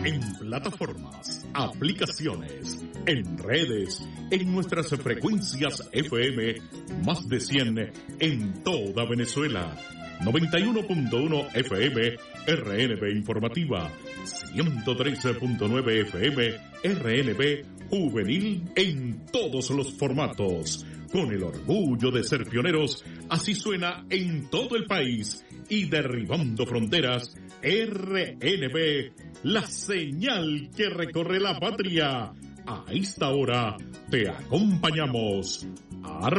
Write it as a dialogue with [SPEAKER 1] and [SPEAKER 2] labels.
[SPEAKER 1] en plataformas, aplicaciones, en redes, en nuestras frecuencias FM, más de 100 en toda Venezuela. 91.1 FM, RNB Informativa, 113.9 FM, RNB Juvenil en todos los formatos. Con el orgullo de ser pioneros, así suena en todo el país y derribando fronteras, RNB, la señal que recorre la patria. A esta hora te acompañamos.